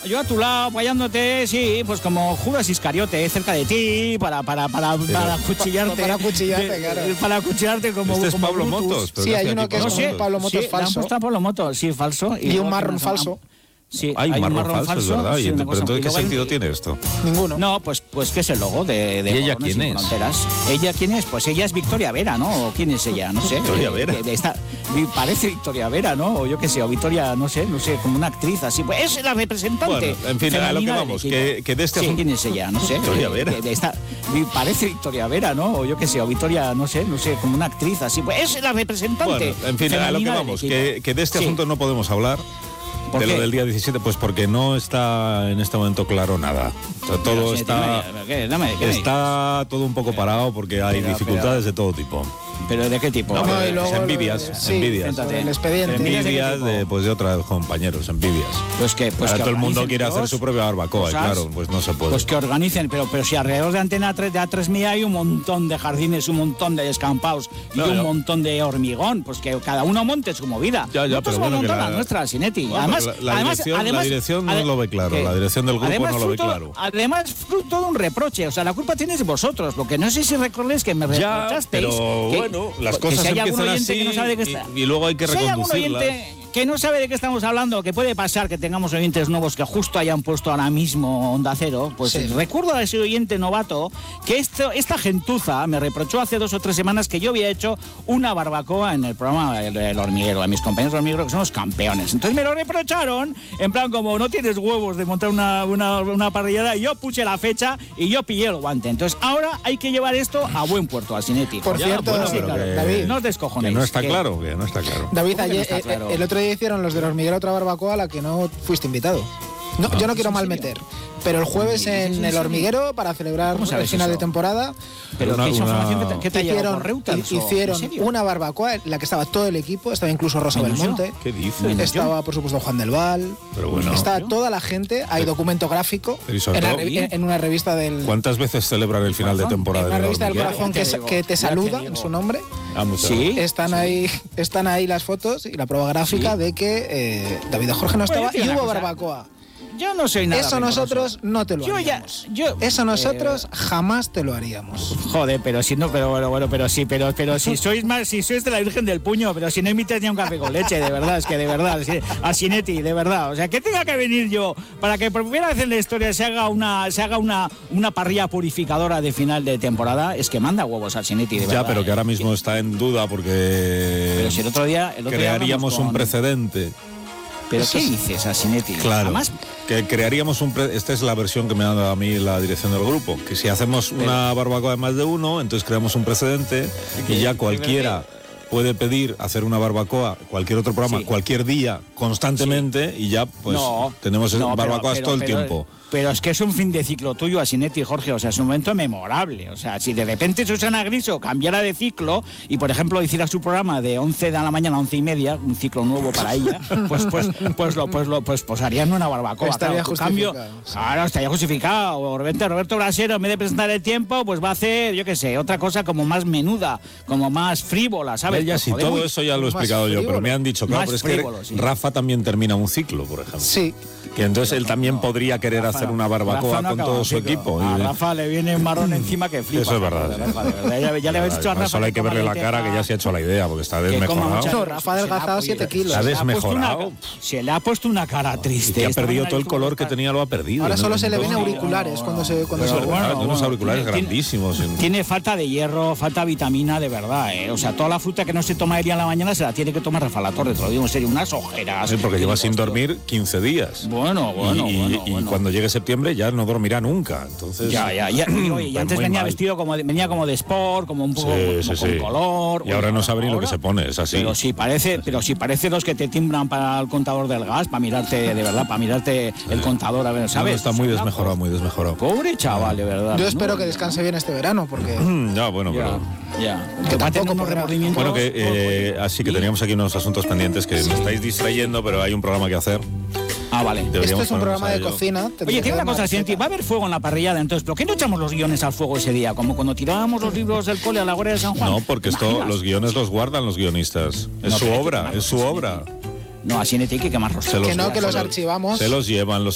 yo a tu lado, apoyándote, sí, pues como Judas Iscariote, cerca de ti, para acuchillarte. Para acuchillarte, claro. Para acuchillarte como... Este es como Pablo Brutus. Motos. Sí, hay uno que es Pablo Motos sí, falso. Le han puesto a Pablo Motos, sí, falso. Y un marrón falso. Sí, hay un marrón falso, es verdad. Sí, pero entonces, ¿qué sentido tiene esto? Ninguno. No, pues que es el logo de ¿Y ella Borrones quién sin es? Fronteras. ¿Ella quién es? Pues ella es Victoria Vera, ¿no? ¿O quién es ella? No sé. Victoria Vera. Parece Victoria Vera, ¿no? O yo qué sé, o Victoria, no sé, como una actriz así. Pues es la representante. Bueno, en fin, a lo que vamos, que de este sí, asunto... ¿quién es ella? No sé. Victoria Vera. Parece Victoria Vera, ¿no? O yo qué sé, o Victoria, no sé, como una actriz así. Pues es la representante. Bueno, en fin, a lo que vamos, que de este asunto no podemos hablar. De lo del día 17, pues porque no está en este momento claro nada. O sea, todo está todo un poco parado porque hay dificultades de todo tipo. ¿Pero de qué tipo? No, envidias. El expediente. Envidias de otros compañeros, envidias. Pues todo el mundo quiere hacer su propia barbacoa, y claro, pues no se puede. Pues que organicen, pero si alrededor de Antena 3 de A3 Media hay un montón de jardines, un montón de descampados y un montón de hormigón, pues que cada uno monte su movida. Pero bueno, que la nuestra, Sinetti. Bueno, además, la dirección no lo ve claro, la dirección del grupo no lo ve claro. Además, fruto de un reproche, o sea, la culpa tenéis vosotros, porque no sé si recordáis que me reprochasteis. Bueno, las cosas empiezan así y luego hay que reconducirlas. Que no sabe de qué estamos hablando, que puede pasar que tengamos oyentes nuevos que justo hayan puesto ahora mismo Onda Cero, pues recuerdo a ese oyente novato que esta gentuza me reprochó hace 2 o 3 semanas que yo había hecho una barbacoa en el programa El Hormiguero, a mis compañeros del Hormiguero que somos campeones. Entonces me lo reprocharon, en plan como no tienes huevos de montar una parrillada, y yo puse la fecha y yo pillé el guante. Entonces ahora hay que llevar esto a buen puerto, a Sinetti. Por cierto, David, no os descojonéis. Que no está claro, que no está claro. David, ayer, el otro día hicieron los del Hormiguero otra barbacoa a la que no fuiste invitado. No, yo no quiero mal meter, pero el jueves en el Hormiguero para celebrar el final de temporada. Pero ¿qué te hicieron una barbacoa en la que estaba todo el equipo, estaba incluso Rosa Belmonte. ¿Qué dices? Estaba por supuesto Juan del Val. Pero bueno, estaba toda la gente, hay documento gráfico en una revista del... ¿Cuántas veces celebran el final de temporada? En una revista del Corazón que te saluda en su nombre. Sí. Están ahí las fotos y la prueba gráfica de que David Jorge no estaba y hubo barbacoa. Yo no soy nada. Eso nosotros no te lo haríamos. Eso nosotros jamás te lo haríamos. Joder, pero si no, pero si sois de la Virgen del Puño, pero si no invitas ni a un café con leche, de verdad, es que de verdad, a Sinetti, de verdad. O sea, que tenga que venir yo para que por primera vez en la historia se haga una parrilla purificadora de final de temporada, es que manda huevos a Sinetti, de verdad. Ya, pero que ahora mismo está en duda porque pero si el otro día crearíamos un precedente. ¿Pero qué dices, Asinetti? Claro, además, que crearíamos esta es la versión que me ha dado a mí la dirección del grupo, que si hacemos una barbacoa de más de uno, entonces creamos un precedente y ya cualquiera puede pedir hacer una barbacoa, cualquier otro programa, cualquier día, constantemente, y ya pues tenemos barbacoas todo el tiempo. Pero es que es un fin de ciclo tuyo, Asinetti, Jorge, o sea, es un momento memorable. O sea, si de repente Susana Griso cambiara de ciclo y, por ejemplo, hiciera su programa de 11 de la mañana a 11:30, un ciclo nuevo para ella, pues harían una barbacoa. Estaría justificado. Claro, estaría justificado. O Roberto Brasero, en vez de presentar el tiempo, pues va a hacer, yo qué sé, otra cosa como más menuda, como más frívola, ¿sabes? Ya sí, todo eso ya lo he explicado yo, pero me han dicho, claro, pero es que Rafa también termina un ciclo, por ejemplo. Sí. Que entonces él también podría querer hacer una barbacoa con todo su equipo. A Rafa le viene un marrón encima que flipa. Eso es verdad. Ya le habéis dicho a Rafa. Solo hay que verle la cara, que ya se ha hecho la idea, porque está desmejorado. No, Rafa ha adelgazado 7 kilos. Está desmejorado. Se le ha puesto una cara triste. Y que ha perdido todo el color que tenía, lo ha perdido. Ahora solo se le ven auriculares cuando se unos auriculares grandísimos. Tiene falta de hierro, falta de vitamina, de verdad. O sea, toda la fruta que no se toma en la mañana se la tiene que tomar Rafa La Torre, te lo digo en serio, unas ojeras. Sí, porque lleva sin dormir 15 días. Bueno. Y cuando llegue septiembre ya no dormirá nunca. Entonces, y antes venía vestido como de sport, como un poco con color. Y ahora no sabe ni lo que se pone, es así. Pero si parece los que te timbran para el contador del gas, para mirarte, de verdad, para mirarte el contador, a ver, ¿sabes? No, está muy desmejorado. Pobre chaval, de verdad. Yo espero que descanse bien este verano, porque... Que tampoco Bueno, así que teníamos aquí unos asuntos pendientes que me estáis distrayendo, pero hay un programa que hacer. Vale. Esto es un programa de cocina. Oye, tiene una cosa, Sinetti, va a haber fuego en la parrillada, entonces, ¿por qué no echamos los guiones al fuego ese día? Como cuando tirábamos los libros del cole a la Guardia de San Juan. No, porque los guiones los guardan los guionistas. Es su obra. No, a Sinetti hay que quemarlos. Que los archivamos. Se los llevan,